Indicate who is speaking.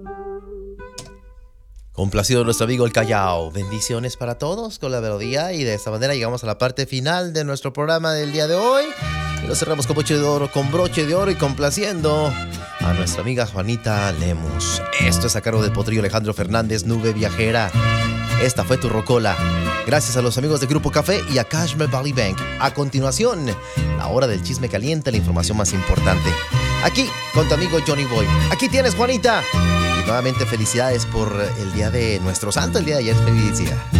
Speaker 1: Complacido nuestro amigo el Callao. Bendiciones para todos con la melodía. Y de esta manera llegamos a la parte final de nuestro programa del día de hoy. Y lo cerramos con broche de oro y complaciendo a nuestra amiga Juanita Lemus. Esto es a cargo del potrillo Alejandro Fernández, Nube Viajera. Esta fue tu rocola. Gracias a los amigos de Grupo Café y a Cashmere Valley Bank. A continuación, la hora del chisme caliente, la información más importante. Aquí, con tu amigo Johnny Boy. Aquí tienes, Juanita. Y nuevamente felicidades por el día de nuestro santo, el día de ayer. Felicidades.